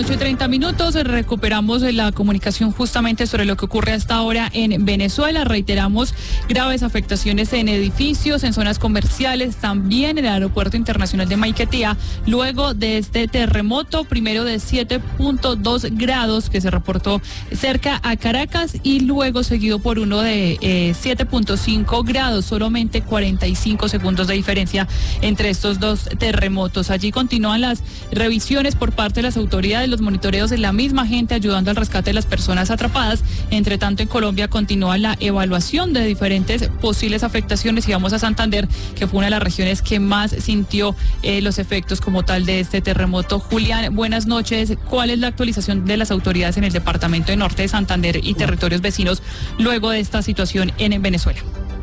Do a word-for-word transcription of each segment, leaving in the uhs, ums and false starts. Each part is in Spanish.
ocho y treinta minutos, recuperamos la comunicación justamente sobre lo que ocurre hasta ahora en Venezuela. Reiteramos graves afectaciones en edificios, en zonas comerciales, también en el aeropuerto internacional de Maiquetía, luego de este terremoto, primero de siete punto dos grados que se reportó cerca a Caracas y luego seguido por uno de eh, siete punto cinco grados, solamente cuarenta y cinco segundos de diferencia entre estos dos terremotos. Allí continúan las revisiones por parte de las autoridades, los monitoreos de la misma gente ayudando al rescate de las personas atrapadas. Entre tanto, en Colombia continúa la evaluación de diferentes posibles afectaciones y vamos a Santander, que fue una de las regiones que más sintió eh, los efectos como tal de este terremoto. Julián, buenas noches. ¿Cuál es la actualización de las autoridades en el departamento de Norte de Santander y territorios vecinos luego de esta situación en Venezuela?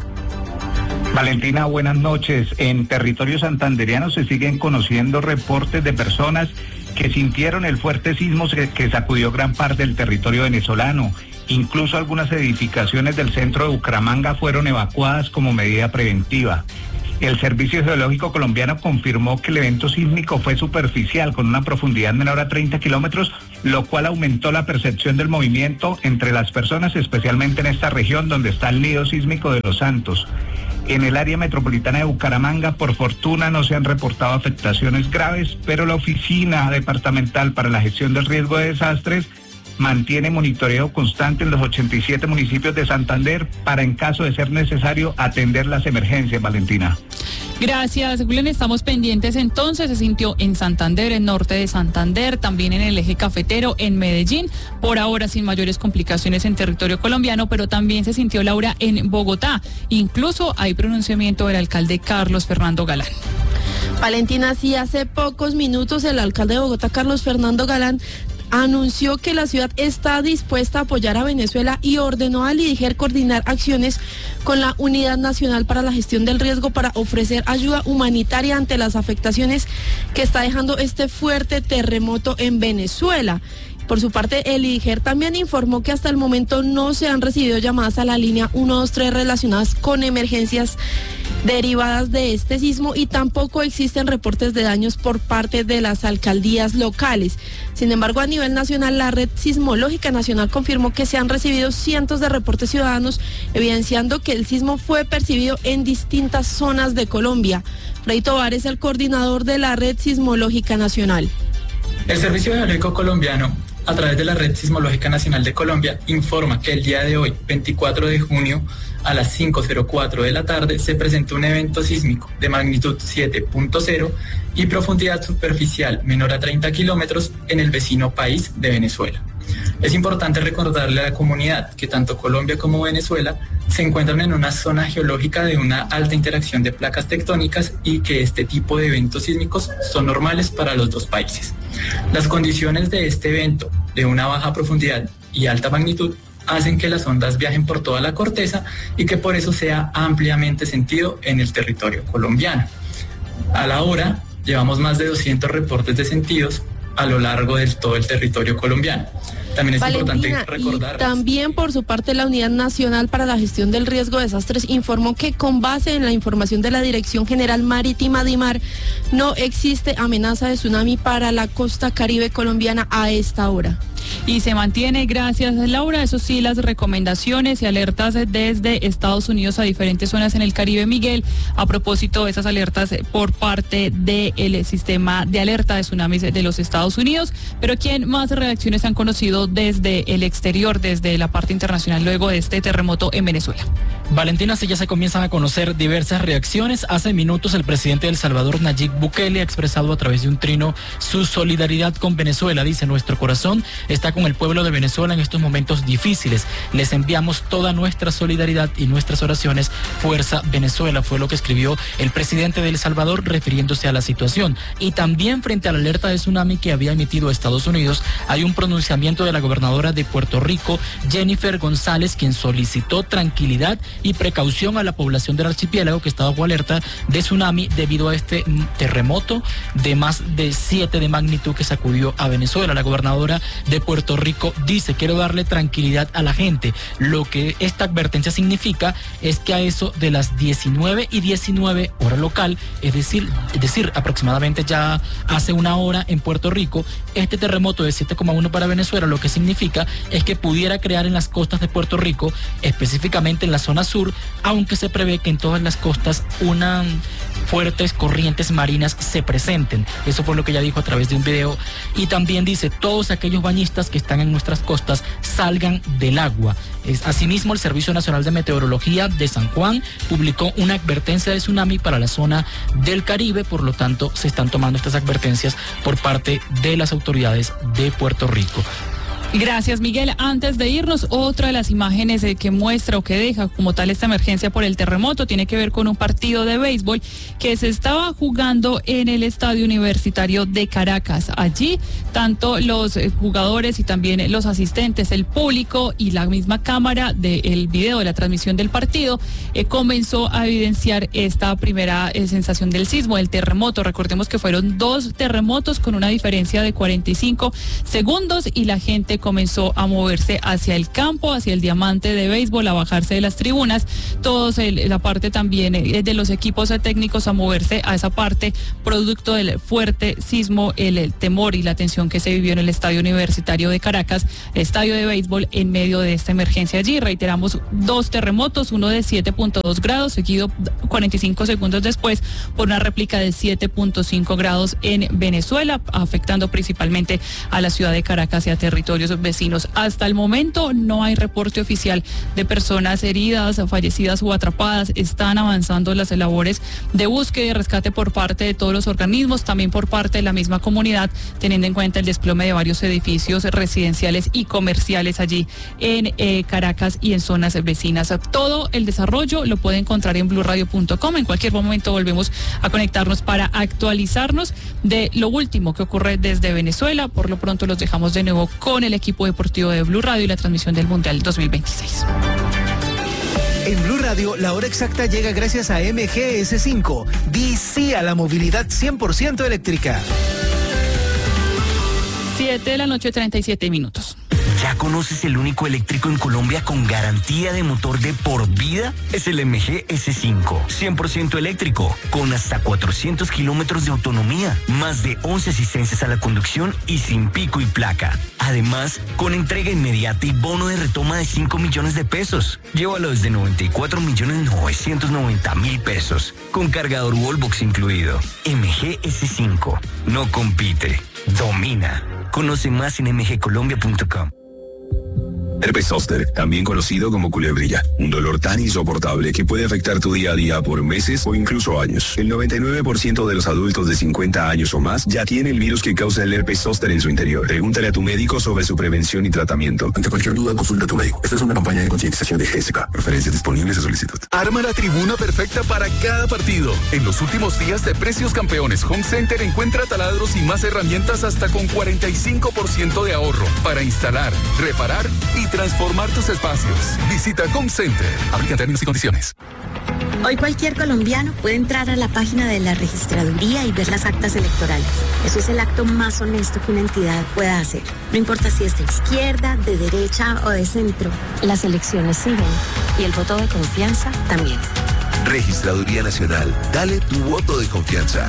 Valentina, buenas noches. En territorio santandereano se siguen conociendo reportes de personas que sintieron el fuerte sismo que sacudió gran parte del territorio venezolano. Incluso algunas edificaciones del centro de Bucaramanga fueron evacuadas como medida preventiva. El Servicio Geológico Colombiano confirmó que el evento sísmico fue superficial, con una profundidad menor a treinta kilómetros, lo cual aumentó la percepción del movimiento entre las personas, especialmente en esta región donde está el nido sísmico de Los Santos. En el área metropolitana de Bucaramanga, por fortuna, no se han reportado afectaciones graves, pero la Oficina Departamental para la Gestión del Riesgo de Desastres mantiene monitoreo constante en los ochenta y siete municipios de Santander para, en caso de ser necesario, atender las emergencias, Valentina. Gracias, Julián. Estamos pendientes entonces. Se sintió en Santander, en norte de Santander, también en el eje cafetero, en Medellín, por ahora sin mayores complicaciones en territorio colombiano, pero también se sintió, Laura, en Bogotá. Incluso hay pronunciamiento del alcalde Carlos Fernando Galán. Valentina, sí, hace pocos minutos el alcalde de Bogotá, Carlos Fernando Galán, anunció que la ciudad está dispuesta a apoyar a Venezuela y ordenó al IDIGER coordinar acciones con la Unidad Nacional para la Gestión del Riesgo para ofrecer ayuda humanitaria ante las afectaciones que está dejando este fuerte terremoto en Venezuela. Por su parte, el IDIGER también informó que hasta el momento no se han recibido llamadas a la línea uno dos tres relacionadas con emergencias derivadas de este sismo y tampoco existen reportes de daños por parte de las alcaldías locales. Sin embargo, a nivel nacional, la Red Sismológica Nacional confirmó que se han recibido cientos de reportes ciudadanos evidenciando que el sismo fue percibido en distintas zonas de Colombia. Freddy Tovar es el coordinador de la Red Sismológica Nacional. El Servicio Geológico Colombiano, a través de la Red Sismológica Nacional de Colombia, informa que el día de hoy, veinticuatro de junio, a las cinco cero cuatro de la tarde, se presentó un evento sísmico de magnitud siete punto cero y profundidad superficial menor a treinta kilómetros en el vecino país de Venezuela. Es importante recordarle a la comunidad que tanto Colombia como Venezuela se encuentran en una zona geológica de una alta interacción de placas tectónicas y que este tipo de eventos sísmicos son normales para los dos países. Las condiciones de este evento, de una baja profundidad y alta magnitud, hacen que las ondas viajen por toda la corteza y que por eso sea ampliamente sentido en el territorio colombiano. A la hora, llevamos más de doscientos reportes de sentidos a lo largo de todo el territorio colombiano. También es Valentina, importante recordar. Y también por su parte la Unidad Nacional para la Gestión del Riesgo de Desastres informó que con base en la información de la Dirección General Marítima DIMAR no existe amenaza de tsunami para la costa caribe colombiana a esta hora. Y se mantiene, gracias Laura, eso sí, las recomendaciones y alertas desde Estados Unidos a diferentes zonas en el Caribe, Miguel, a propósito de esas alertas por parte del sistema de alerta de tsunamis de los Estados Unidos. Pero ¿quién más reacciones han conocido desde el exterior, desde la parte internacional, luego de este terremoto en Venezuela? Valentina, sí, ya se comienzan a conocer diversas reacciones. Hace minutos el presidente de El Salvador, Nayib Bukele, ha expresado a través de un trino su solidaridad con Venezuela. Dice: nuestro corazón está con el pueblo de Venezuela en estos momentos difíciles. Les enviamos toda nuestra solidaridad y nuestras oraciones. Fuerza Venezuela, fue lo que escribió el presidente de El Salvador refiriéndose a la situación. Y también frente a la alerta de tsunami que había emitido Estados Unidos, hay un pronunciamiento de la gobernadora de Puerto Rico, Jennifer González, quien solicitó tranquilidad y precaución a la población del archipiélago que está bajo alerta de tsunami debido a este terremoto de más de siete de magnitud que sacudió a Venezuela. La gobernadora de Puerto Puerto Rico dice: quiero darle tranquilidad a la gente. Lo que esta advertencia significa es que a eso de las diecinueve y diecinueve hora local, es decir, es decir, aproximadamente ya hace una hora en Puerto Rico, este terremoto de siete coma uno para Venezuela, lo que significa es que pudiera crear en las costas de Puerto Rico, específicamente en la zona sur, aunque se prevé que en todas las costas unas fuertes corrientes marinas se presenten. Eso fue lo que ella dijo a través de un video. Y también dice: todos aquellos bañistas que están en nuestras costas salgan del agua. Es, asimismo, el Servicio Nacional de Meteorología de San Juan publicó una advertencia de tsunami para la zona del Caribe, por lo tanto se están tomando estas advertencias por parte de las autoridades de Puerto Rico. Gracias, Miguel. Antes de irnos, otra de las imágenes eh, que muestra o que deja como tal esta emergencia por el terremoto tiene que ver con un partido de béisbol que se estaba jugando en el Estadio Universitario de Caracas. Allí, tanto los eh, jugadores y también los asistentes, el público y la misma cámara del video de la transmisión del partido eh, comenzó a evidenciar esta primera eh, sensación del sismo, del terremoto. Recordemos que fueron dos terremotos con una diferencia de cuarenta y cinco segundos y la gente comenzó a moverse hacia el campo, hacia el diamante de béisbol, a bajarse de las tribunas, todos el, la parte también de los equipos técnicos a moverse a esa parte, producto del fuerte sismo, el, el temor y la tensión que se vivió en el Estadio Universitario de Caracas, el estadio de béisbol, en medio de esta emergencia allí. Reiteramos, dos terremotos, uno de siete punto dos grados, seguido cuarenta y cinco segundos después por una réplica de siete punto cinco grados en Venezuela, afectando principalmente a la ciudad de Caracas y a territorios vecinos. Hasta el momento no hay reporte oficial de personas heridas, fallecidas o atrapadas. Están avanzando las labores de búsqueda y rescate por parte de todos los organismos, también por parte de la misma comunidad, teniendo en cuenta el desplome de varios edificios residenciales y comerciales allí en eh, Caracas y en zonas vecinas. Todo el desarrollo lo puede encontrar en blue radio punto com. En cualquier momento volvemos a conectarnos para actualizarnos de lo último que ocurre desde Venezuela. Por lo pronto los dejamos de nuevo con el equipo deportivo de Blue Radio y la transmisión del Mundial dos mil veintiséis. En Blue Radio, la hora exacta llega gracias a M G S cinco. Di sí a la movilidad cien por ciento eléctrica. siete de la noche, treinta y siete minutos. ¿Ya conoces el único eléctrico en Colombia con garantía de motor de por vida? Es el M G S cinco, cien por ciento eléctrico, con hasta cuatrocientos kilómetros de autonomía, más de once asistencias a la conducción y sin pico y placa. Además, con entrega inmediata y bono de retoma de cinco millones de pesos. Llévalo desde noventa y cuatro millones novecientos noventa mil pesos, con cargador Wallbox incluido. M G S cinco, no compite, domina. Conoce más en m g colombia punto com. Herpes zóster, también conocido como culebrilla, un dolor tan insoportable que puede afectar tu día a día por meses o incluso años. El noventa y nueve por ciento de los adultos de cincuenta años o más ya tiene el virus que causa el herpes zóster en su interior. Pregúntale a tu médico sobre su prevención y tratamiento. Ante cualquier duda, consulta a tu médico. Esta es una campaña de concientización de G S K. Referencias disponibles a solicitud. Arma la tribuna perfecta para cada partido. En los últimos días de Precios Campeones Home Center encuentra taladros y más herramientas hasta con cuarenta y cinco por ciento de ahorro para instalar, reparar y transformar tus espacios. Visita Home Center. Aplica términos y condiciones. Hoy cualquier colombiano puede entrar a la página de la registraduría y ver las actas electorales. Eso es el acto más honesto que una entidad pueda hacer. No importa si es de izquierda, de derecha o de centro. Las elecciones siguen y el voto de confianza también. Registraduría Nacional. Dale tu voto de confianza.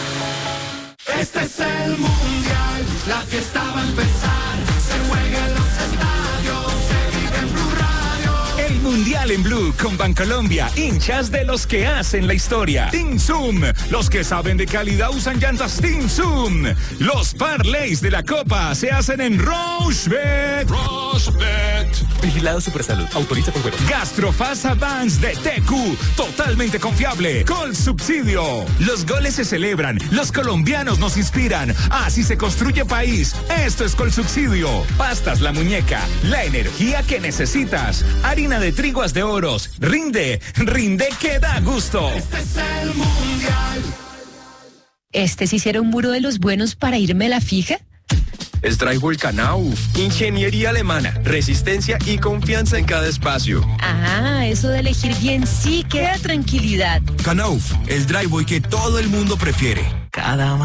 Este es el Mundial. La fiesta va a empezar. Se juega en los estadios. Se vive en Blue Radio. El Mundial en Blue con Bancolombia, hinchas de los que hacen la historia. Team Zoom, los que saben de calidad usan llantas Team Zoom. Los parlays de la Copa se hacen en Rochebet. Rochebet. Vigilado Supersalud, autoriza por juegos. Gastrofast Advance de T Q, totalmente confiable, con subsidio. Los goles se celebran, los colombianos nos inspiran. Así se construye país. Esto es Colsubsidio. Pastas La Muñeca, la energía que necesitas. Harina de triguas de oros. Rinde, rinde que da gusto. Este es el Mundial. ¿Este sí será un muro de los buenos para irme a la fija? Es Drywall Knauf, ingeniería alemana, resistencia y confianza en cada espacio. Ah, eso de elegir bien sí que da tranquilidad. Knauf, el drywall que todo el mundo prefiere. Cada